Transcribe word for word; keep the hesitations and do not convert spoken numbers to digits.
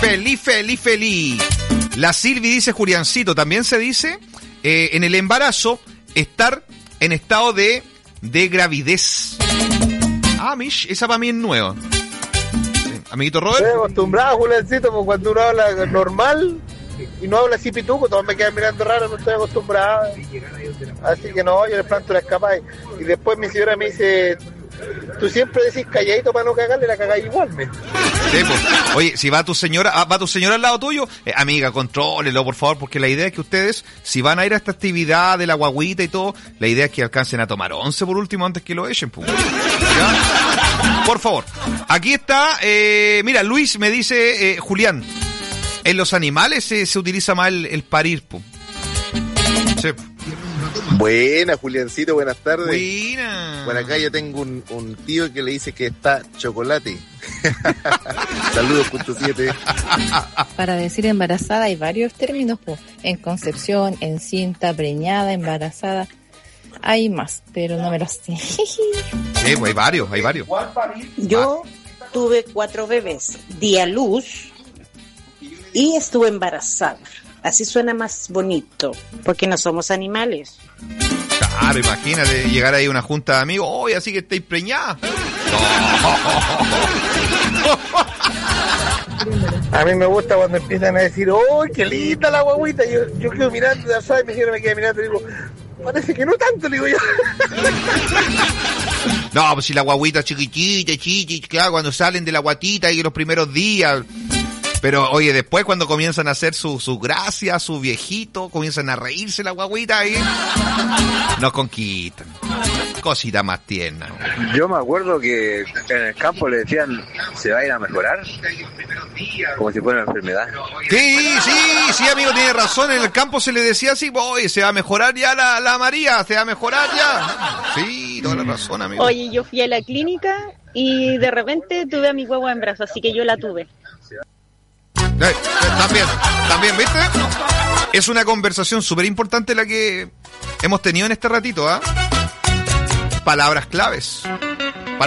Feliz, feliz, feliz. La Silvi dice, Juliancito, también se dice, eh, en el embarazo, estar en estado de, de gravidez. Ah, Mish, esa para mí es nueva. Sí. Amiguito Robert. Estoy acostumbrado, Juliancito, porque cuando uno habla normal y no habla así pituco, todos me quedan mirando raro, no estoy acostumbrado. Así que no, yo les planto la escapada. Y después mi señora me dice, tú siempre decís calladito para no cagarle, la cagáis igual, me. Sí, pues. Oye, si va tu señora, va tu señora al lado tuyo, eh, amiga, contrólelo, por favor, porque la idea es que ustedes, si van a ir a esta actividad de la guaguita y todo, la idea es que alcancen a tomar once por último antes que lo echen, pues. ¿Ya? Por favor. Aquí está, eh, mira, Luis me dice, eh, Julián, en los animales eh, se utiliza más el, el parir, pues. Sí. Buena, Juliancito, buenas tardes. Buena. Bueno, acá yo tengo un, un tío que le dice que está chocolate. Saludos, punto siete. Para decir embarazada hay varios términos, pues. En concepción, encinta, preñada, embarazada. Hay más, pero no me los sé. Sí, pues hay varios, hay varios. Yo tuve cuatro bebés, di a luz y estuve embarazada. Así suena más bonito, porque no somos animales. Claro, imagínate llegar ahí a una junta de amigos, oye, así que estáis preñadas. No. A mí me gusta cuando empiezan a decir, ¡oh, qué linda la guaguita! Yo, yo quedo mirando de allá y mi señora me queda mirando y digo, parece que no tanto, digo yo. No, pues si la guaguita chiquitita, chiquitita, claro, cuando salen de la guatita y los primeros días. Pero, oye, después cuando comienzan a hacer su, su gracia, su viejito, comienzan a reírse la guaguita y nos conquistan. Cosita más tierna. Yo me acuerdo que en el campo le decían, ¿se va a ir a mejorar? Como si fuera una enfermedad. Sí, sí, sí, amigo, tiene razón. En el campo se le decía así, oye, se va a mejorar ya la, la María, se va a mejorar ya. Sí, toda la razón, amigo. Oye, yo fui a la clínica y de repente tuve a mi guagua en brazos, así que yo la tuve. Eh, eh, también, también, ¿viste? Es una conversación súper importante la que hemos tenido en este ratito, ¿ah? ¿eh? Palabras claves.